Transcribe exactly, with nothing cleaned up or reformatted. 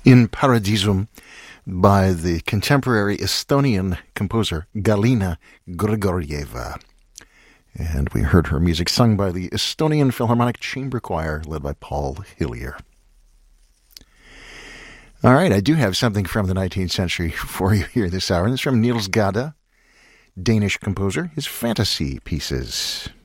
In Paradisum by the contemporary Estonian composer Galina Grigorieva. And we heard her music sung by the Estonian Philharmonic Chamber Choir led by Paul Hillier. All right, I do have something from the nineteenth century for you here this hour. And it's from Niels Gade, Danish composer, his fantasy pieces.